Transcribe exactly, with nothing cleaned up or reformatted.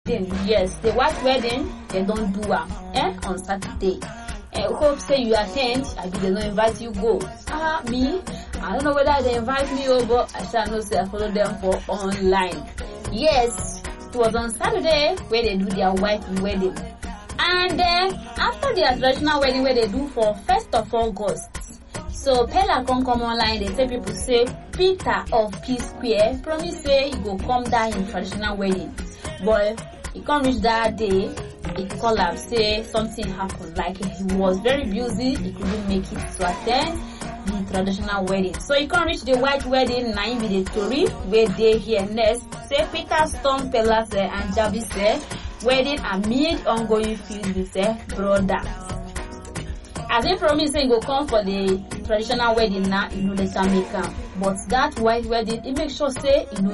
thing. Yes, the white wedding, they don't do am eh, on Saturday. I hope say you attend, I be they don't invite you go. Ah, me, I don't know whether they invite me or but I shall know say I follow them for online. Yes, it was on Saturday where they do their white wedding. And then after their traditional wedding where they do for first of August. So Pella come come online, they say people say Peter of P Square promise say he go come down in traditional wedding. But he can't reach that day. He call up say something happened, like he was very busy, he couldn't make it to attend the traditional wedding. So he can't reach the white wedding. Now be the story where they here next. Say Peter Storm Pella say and Javi say wedding amid ongoing feud with their brother. As he promised he go come for the traditional wedding now, you know they can make am. But that white wedding, he make sure say you know